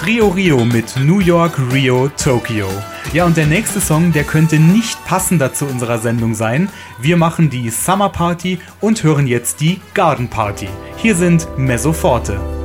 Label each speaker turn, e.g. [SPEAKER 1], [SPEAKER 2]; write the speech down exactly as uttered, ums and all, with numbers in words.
[SPEAKER 1] Rio Rio mit New York, Rio, Tokyo. Ja, und der nächste Song, der könnte nicht passender zu unserer Sendung sein. Wir machen die Summer Party und hören jetzt die Garden Party. Hier sind Mezzoforte.